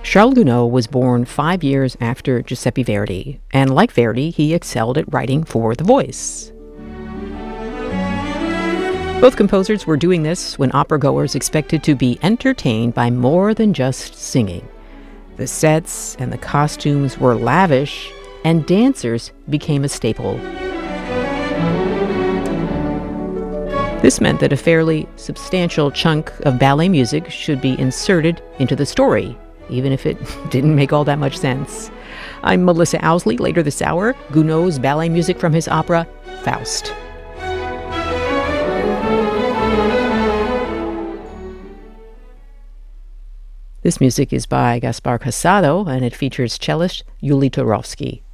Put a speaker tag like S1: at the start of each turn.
S1: Charles Gounod was born 5 years after Giuseppe Verdi, and like Verdi, he excelled at writing for the voice. Both composers were doing this when opera-goers expected to be entertained by more than just singing. The sets and the costumes were lavish, and dancers became a staple. This meant that a fairly substantial chunk of ballet music should be inserted into the story, even if it didn't make all that much sense. I'm Melissa Owsley. Later this hour, Gounod's ballet music from his opera, Faust. This music is by Gaspar Casado, and it features cellist Yuli Turovsky.